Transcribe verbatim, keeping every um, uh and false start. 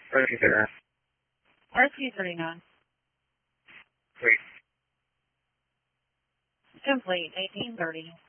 thirty there. R T thirty-nine. Wait. Complete, eighteen thirty.